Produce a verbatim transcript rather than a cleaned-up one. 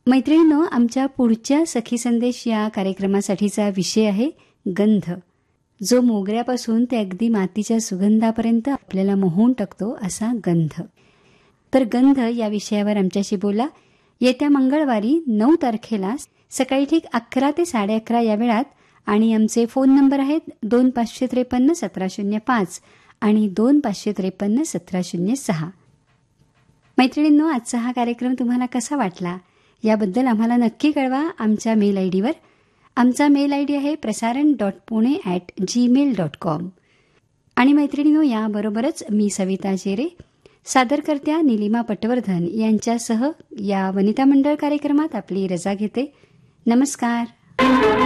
मैत्रिणींनो, आमच्या पुढच्या सखी संदेश या कार्यक्रमासाठीचा विषय आहे गंध, जो मोगऱ्यापासून ते अगदी मातीच्या सुगंधापर्यंत आपल्याला मोहून टाकतो असा गंध. तर गंध या विषयावर आमच्याशी बोला. येत्या मंगळवारी नऊ तारखेला सकाळी ठीक अकरा ते साडे अकरा या वेळात. आणि आमचे फोन नंबर आहेत दोन पाचशे त्रेपन्न सतरा शून्य पाच आणि दोन पाचशे त्रेपन्न सतरा शून्य सहा. मैत्रिणींनो, आजचा हा कार्यक्रम तुम्हाला कसा वाटला याबद्दल आम्हाला नक्की कळवा आमच्या मेल आय डीवर. आमचा मेल आय डी आहे प्रसारण dot Pune at Gmail dot com. आणि मैत्रिणींनो, याबरोबरच मी सविता जेरे, सादरकर्त्या निलिमा पटवर्धन यांच्यासह या वनिता मंडळ कार्यक्रमात आपली रजा घेते. नमस्कार.